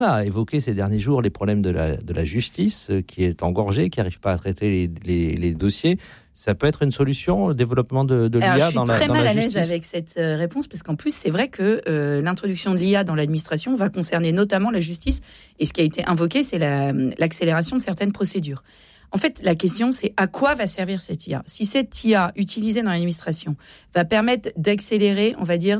On a évoqué ces derniers jours les problèmes de la justice qui est engorgée, qui n'arrive pas à traiter les dossiers. Ça peut être une solution, le développement de l'IA dans la justice. Je suis très mal à l'aise avec cette réponse, parce qu'en plus, c'est vrai que l'introduction de l'IA dans l'administration va concerner notamment la justice. Et ce qui a été invoqué, c'est l'accélération de certaines procédures. En fait, la question, c'est à quoi va servir cette IA ? Si cette IA utilisée dans l'administration va permettre d'accélérer, on va dire,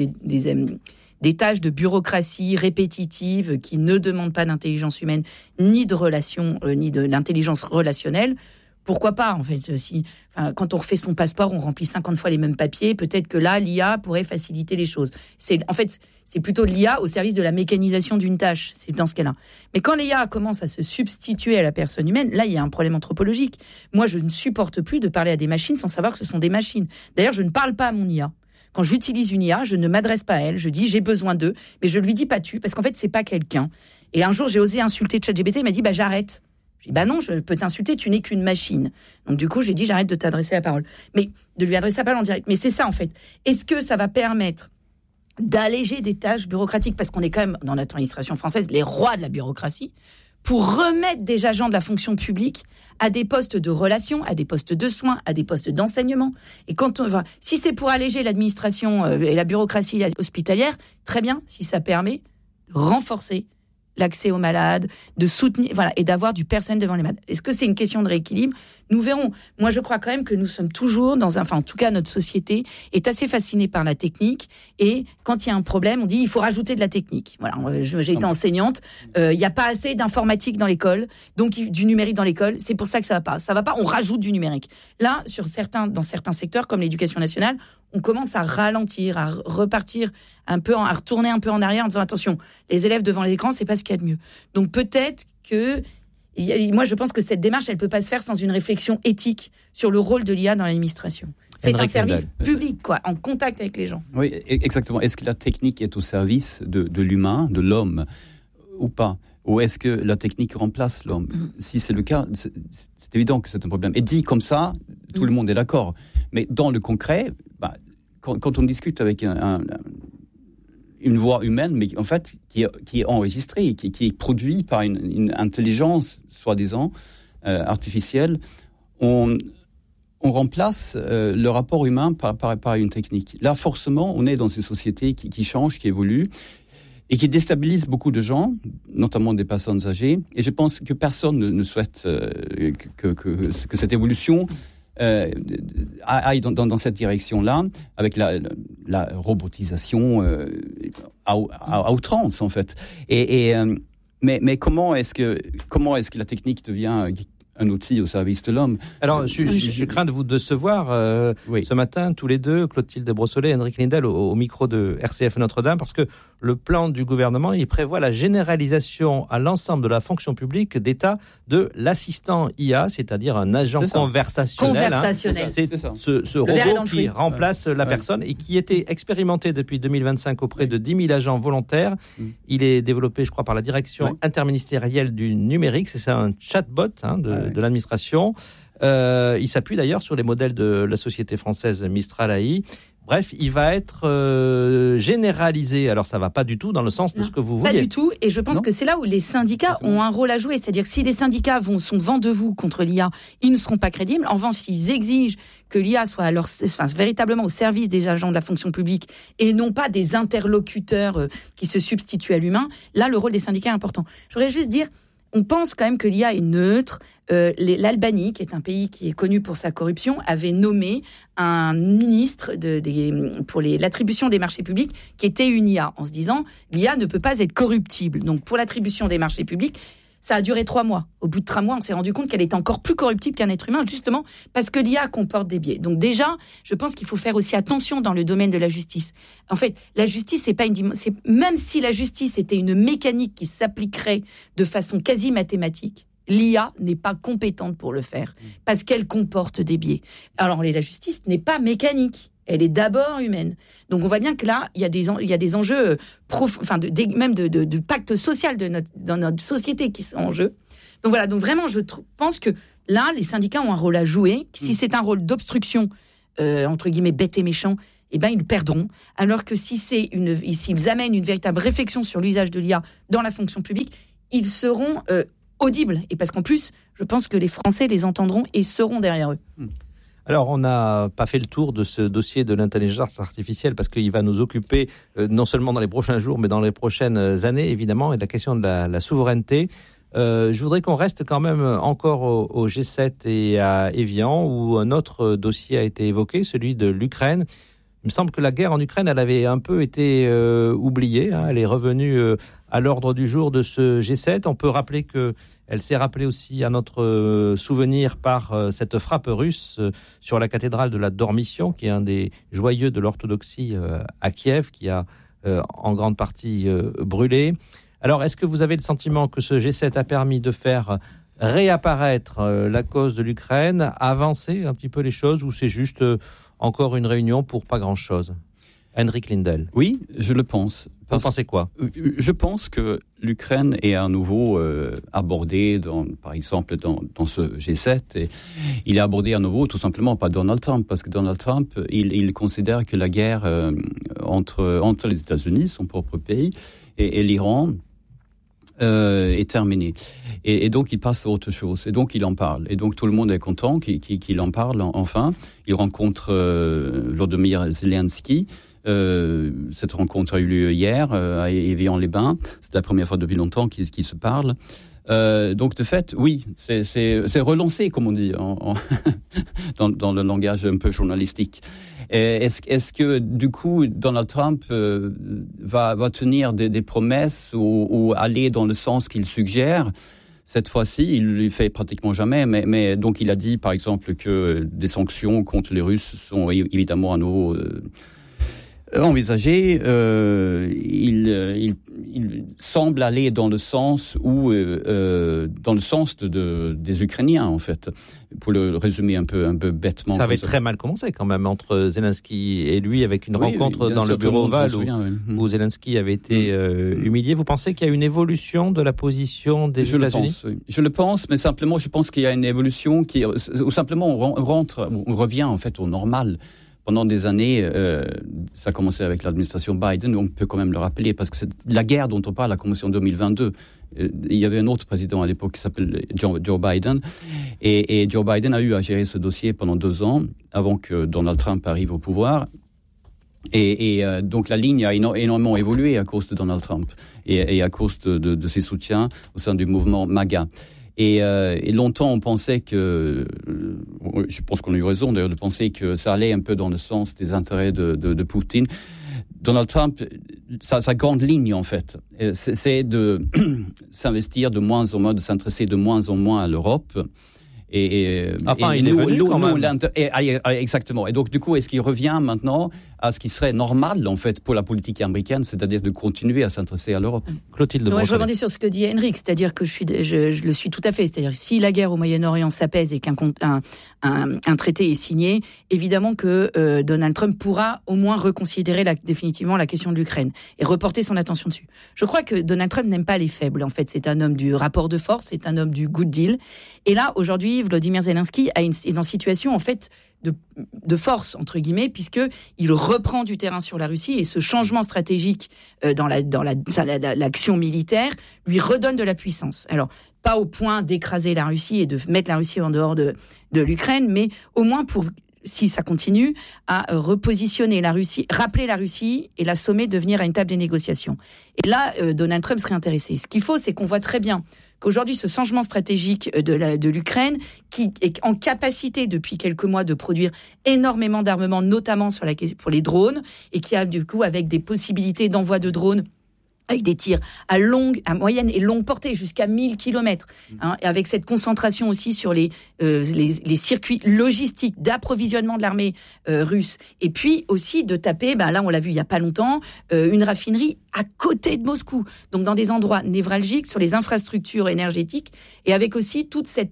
des tâches de bureaucratie répétitives qui ne demandent pas d'intelligence humaine, ni de relation, ni de l'intelligence relationnelle, pourquoi pas, en fait, quand on refait son passeport, on remplit 50 fois les mêmes papiers, peut-être que là, l'IA pourrait faciliter les choses. C'est plutôt l'IA au service de la mécanisation d'une tâche, c'est dans ce cas-là. Mais quand l'IA commence à se substituer à la personne humaine, là, il y a un problème anthropologique. Moi, je ne supporte plus de parler à des machines sans savoir que ce sont des machines. D'ailleurs, je ne parle pas à mon IA. Quand j'utilise une IA, je ne m'adresse pas à elle, je dis j'ai besoin d'eux, mais je lui dis pas tu, parce qu'en fait, c'est pas quelqu'un. Et un jour, j'ai osé insulter ChatGPT, il m'a dit j'arrête. J'ai dit non, je peux t'insulter, tu n'es qu'une machine. Donc du coup, j'ai dit j'arrête de t'adresser la parole. Mais de lui adresser la parole en direct. Mais c'est ça en fait. Est-ce que ça va permettre d'alléger des tâches bureaucratiques, parce qu'on est quand même, dans notre administration française, les rois de la bureaucratie, pour remettre des agents de la fonction publique à des postes de relations, à des postes de soins, à des postes d'enseignement. Et si c'est pour alléger l'administration et la bureaucratie hospitalière, très bien, si ça permet de renforcer l'accès aux malades, de soutenir, et d'avoir du personnel devant les malades. Est-ce que c'est une question de rééquilibre ? Nous verrons. Moi, je crois quand même que nous sommes toujours en tout cas, notre société est assez fascinée par la technique. Et quand il y a un problème, on dit il faut rajouter de la technique. Voilà, j'ai été enseignante. Il n'y a pas assez d'informatique dans l'école, donc du numérique dans l'école. C'est pour ça que ça va pas. Ça va pas. On rajoute du numérique. Là, dans certains secteurs comme l'éducation nationale, on commence à ralentir, à repartir à retourner un peu en arrière en disant attention, les élèves devant l'écran, c'est pas ce qu'il y a de mieux. Donc peut-être que moi, je pense que cette démarche, elle ne peut pas se faire sans une réflexion éthique sur le rôle de l'IA dans l'administration. C'est un service public, en contact avec les gens. Oui, exactement. Est-ce que la technique est au service de l'humain, de l'homme, ou pas ? Ou est-ce que la technique remplace l'homme ? Si c'est le cas, c'est évident que c'est un problème. Et dit comme ça, tout le monde est d'accord. Mais dans le concret, quand on discute avec une voix humaine, mais en fait, qui est enregistrée, qui est produite par une intelligence, soi-disant, artificielle, on remplace le rapport humain par une technique. Là, forcément, on est dans ces sociétés qui changent, qui évoluent, et qui déstabilisent beaucoup de gens, notamment des personnes âgées. Et je pense que personne ne souhaite que cette évolution aille dans cette direction-là, avec la robotisation à outrance, en fait. Mais comment est-ce que la technique devient un outil au service de l'homme? Alors, je crains de vous décevoir ce matin, tous les deux, Clotilde Brossolet et Henrik Lindell, au micro de RCF Notre-Dame, parce que le plan du gouvernement, il prévoit la généralisation à l'ensemble de la fonction publique d'État de l'assistant IA, c'est-à-dire un agent conversationnel. C'est ce robot qui remplace la personne et qui était expérimenté depuis 2025 auprès de 10 000 agents volontaires. Il est développé, je crois, par la direction interministérielle du numérique. C'est un chatbot de l'administration. Il s'appuie d'ailleurs sur les modèles de la société française Mistral AI. Bref, il va être généralisé. Alors, ça ne va pas du tout dans le sens de ce que vous vouliez. Pas du tout. Et je pense que c'est là où les syndicats ont un rôle à jouer. C'est-à-dire que si les syndicats sont vent debout contre l'IA, ils ne seront pas crédibles. En revanche, s'ils exigent que l'IA soit véritablement au service des agents de la fonction publique et non pas des interlocuteurs qui se substituent à l'humain, là, le rôle des syndicats est important. Je voudrais juste dire, on pense quand même que l'IA est neutre. L'Albanie, qui est un pays qui est connu pour sa corruption, avait nommé un ministre pour l'attribution des marchés publics qui était une IA, en se disant l'IA ne peut pas être corruptible. Donc pour l'attribution des marchés publics, ça a duré 3 mois. Au bout de 3 mois, on s'est rendu compte qu'elle était encore plus corruptible qu'un être humain, justement parce que l'IA comporte des biais. Donc déjà, je pense qu'il faut faire aussi attention dans le domaine de la justice. En fait, la justice, même si la justice était une mécanique qui s'appliquerait de façon quasi mathématique, l'IA n'est pas compétente pour le faire, parce qu'elle comporte des biais. Alors, la justice n'est pas mécanique. Elle est d'abord humaine. Donc on voit bien que là, il y a des enjeux même de pacte social dans notre société qui sont en jeu. Donc voilà, donc vraiment, je pense que là, les syndicats ont un rôle à jouer. Si c'est un rôle d'obstruction, entre guillemets, bête et méchant, eh ben, ils perdront. Alors que s'ils amènent une véritable réflexion sur l'usage de l'IA dans la fonction publique, ils seront audibles. Et parce qu'en plus, je pense que les Français les entendront et seront derrière eux. Alors, on n'a pas fait le tour de ce dossier de l'intelligence artificielle parce qu'il va nous occuper non seulement dans les prochains jours, mais dans les prochaines années, évidemment, et la question de la souveraineté. Je voudrais qu'on reste quand même encore au G7 et à Évian, où un autre dossier a été évoqué, celui de l'Ukraine. Il me semble que la guerre en Ukraine, elle avait un peu été oubliée. Elle est revenue à l'ordre du jour de ce G7. On peut rappeler qu'elle s'est rappelée aussi à notre souvenir par cette frappe russe sur la cathédrale de la Dormition, qui est un des joyeux de l'orthodoxie à Kiev, qui a en grande partie brûlé. Alors, est-ce que vous avez le sentiment que ce G7 a permis de faire réapparaître la cause de l'Ukraine, avancer un petit peu les choses, ou c'est juste encore une réunion pour pas grand-chose? Henrik Lindell. Oui, je le pense. Vous pensez quoi? Je pense que l'Ukraine est à nouveau abordée, par exemple, dans ce G7. Et il est abordé à nouveau tout simplement par Donald Trump, parce que Donald Trump, il considère que la guerre entre les États-Unis, son propre pays, et l'Iran est terminée. Et donc, il passe à autre chose. Et donc, il en parle. Et donc, tout le monde est content qu'il en parle enfin. Il rencontre Volodymyr Zelensky. Cette rencontre a eu lieu hier à Évian-les-Bains. C'est la première fois depuis longtemps qu'ils se parlent. Donc de fait, oui, c'est relancé, comme on dit, dans le langage un peu journalistique. Est-ce que du coup Donald Trump va tenir des promesses ou aller dans le sens qu'il suggère? Cette fois-ci, il ne le fait pratiquement jamais, mais donc il a dit par exemple que des sanctions contre les Russes sont évidemment à nouveau envisagé, il semble aller dans le sens des Ukrainiens, en fait, pour le résumer un peu bêtement. Ça avait très mal commencé quand même entre Zelensky et lui, avec une rencontre dans le bureau Oval où Zelensky avait été humilié. Vous pensez qu'il y a une évolution de la position des États-Unis? Je le pense, mais simplement, je pense qu'il y a une évolution ou simplement on revient en fait au normal. Pendant des années, ça a commencé avec l'administration Biden, on peut quand même le rappeler, parce que la guerre dont on parle a commencé en 2022. Il y avait un autre président à l'époque qui s'appelle Joe Biden, et Joe Biden a eu à gérer ce dossier pendant 2 ans, avant que Donald Trump arrive au pouvoir. Et donc la ligne a énormément évolué à cause de Donald Trump, et à cause de ses soutiens au sein du mouvement MAGA. Et longtemps, on pensait que, je pense qu'on a eu raison d'ailleurs de penser que ça allait un peu dans le sens des intérêts de Poutine. Donald Trump, sa grande ligne en fait, c'est de s'investir de moins en moins, de s'intéresser de moins en moins à l'Europe. Il est venu quand même. Exactement. Et donc, du coup, est-ce qu'il revient maintenant à ce qui serait normal, en fait, pour la politique américaine, c'est-à-dire de continuer à s'intéresser à l'Europe? Clotilde Brossolet. Je rebondis sur ce que dit Henrik, c'est-à-dire que je le suis tout à fait. C'est-à-dire si la guerre au Moyen-Orient s'apaise et qu'un traité est signé, évidemment que Donald Trump pourra au moins reconsidérer définitivement la question de l'Ukraine et reporter son attention dessus. Je crois que Donald Trump n'aime pas les faibles. En fait, c'est un homme du rapport de force, c'est un homme du good deal. Et là, aujourd'hui, Volodymyr Zelensky est dans une situation, en fait, de force, entre guillemets, puisqu'il reprend du terrain sur la Russie, et ce changement stratégique dans l'action militaire lui redonne de la puissance. Alors, pas au point d'écraser la Russie et de mettre la Russie en dehors de l'Ukraine, mais au moins pour, si ça continue, à repositionner la Russie, rappeler la Russie et la sommer de venir à une table des négociations. Et là, Donald Trump serait intéressé. Ce qu'il faut, c'est qu'on voit très bien qu'aujourd'hui, ce changement stratégique de l'Ukraine, qui est en capacité depuis quelques mois de produire énormément d'armements, notamment pour les drones, et qui a du coup avec des possibilités d'envoi de drones avec des tirs à moyenne et longue portée, jusqu'à 1000 km, et avec cette concentration aussi sur les circuits logistiques d'approvisionnement de l'armée russe, et puis aussi de taper, là on l'a vu il n'y a pas longtemps, une raffinerie à côté de Moscou, donc dans des endroits névralgiques, sur les infrastructures énergétiques, et avec aussi toute cette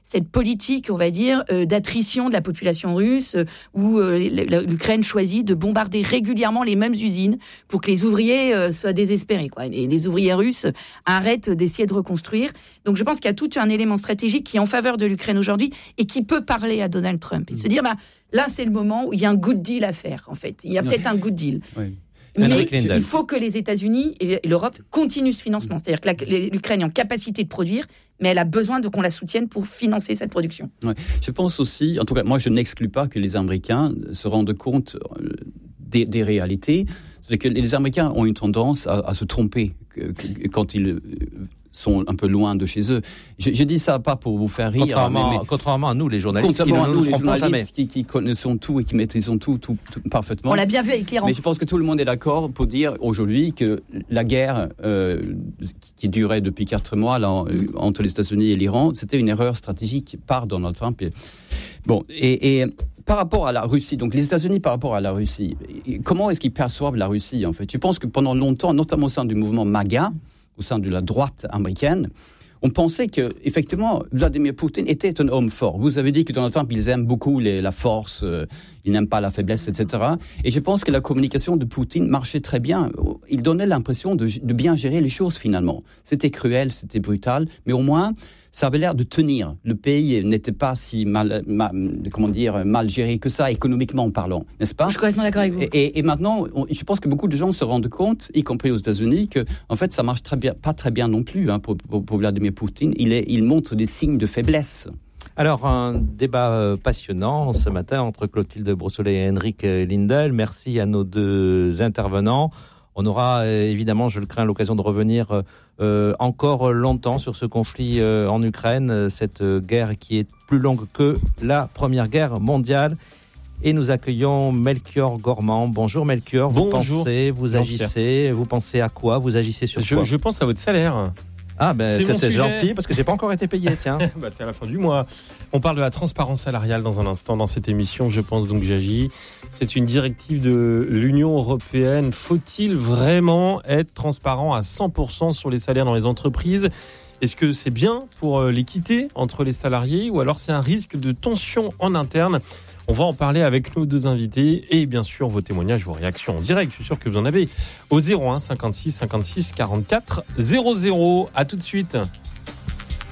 cette politique, on va dire, d'attrition de la population russe, où l'Ukraine choisit de bombarder régulièrement les mêmes usines pour que les ouvriers soient désespérés, quoi. Et les ouvriers russes arrêtent d'essayer de reconstruire. Donc je pense qu'il y a tout un élément stratégique qui est en faveur de l'Ukraine aujourd'hui et qui peut parler à Donald Trump et se dire, là c'est le moment où il y a un good deal à faire, en fait. Il y a peut-être un good deal. Oui. Mais il faut que les États-Unis et l'Europe continuent ce financement. C'est-à-dire que l'Ukraine est en capacité de produire, mais elle a besoin qu'on la soutienne pour financer cette production. Ouais. Je pense aussi, en tout cas, moi je n'exclus pas que les Américains se rendent compte des réalités. C'est que les Américains ont une tendance à se tromper quand ils sont un peu loin de chez eux. Je dis ça pas pour vous faire rire. Contrairement à nous, les journalistes, qui ne nous trompons jamais. Qui connaissent tout et qui maîtrisent tout parfaitement. On l'a bien vu avec l'Iran. Mais je pense que tout le monde est d'accord pour dire aujourd'hui que la guerre qui durait depuis 4 mois là, entre les États-Unis et l'Iran, c'était une erreur stratégique par Donald Trump. Et par rapport à la Russie, donc les États-Unis par rapport à la Russie, comment est-ce qu'ils perçoivent la Russie, en fait ? Je pense que pendant longtemps, notamment au sein du mouvement MAGA, au sein de la droite américaine, on pensait que, effectivement, Vladimir Poutine était un homme fort. Vous avez dit que Donald Trump, ils aiment beaucoup la force, ils n'aiment pas la faiblesse, etc. Et je pense que la communication de Poutine marchait très bien. Il donnait l'impression de bien gérer les choses, finalement. C'était cruel, c'était brutal, mais au moins, ça avait l'air de tenir. Le pays n'était pas si mal géré que ça, économiquement parlant, n'est-ce pas ? Je suis complètement d'accord avec vous. Et maintenant, je pense que beaucoup de gens se rendent compte, y compris aux États-Unis, que en fait, ça marche pas très bien non plus pour Vladimir Poutine. Il montre des signes de faiblesse. Alors, un débat passionnant ce matin entre Clotilde Brossolet et Henrik Lindell. Merci à nos 2 intervenants. On aura évidemment, je le crains, l'occasion de revenir encore longtemps sur ce conflit en Ukraine, cette guerre qui est plus longue que la Première Guerre mondiale. Et nous accueillons Melchior Gormand. Bonjour Melchior, vous pensez, vous agissez, vous pensez à quoi ? Vous agissez sur quoi ? Je pense à votre salaire. Ah c'est gentil parce que j'ai pas encore été payé, tiens. C'est à la fin du mois. On parle de la transparence salariale dans un instant dans cette émission. Je pense donc j'agis. C'est une directive de l'Union européenne. Faut-il vraiment être transparent à 100% sur les salaires dans les entreprises ? Est-ce que c'est bien pour l'équité entre les salariés ou alors c'est un risque de tension en interne ? On va en parler avec nos 2 invités et bien sûr vos témoignages, vos réactions en direct. Je suis sûr que vous en avez au 01 56 56 44 00. À tout de suite.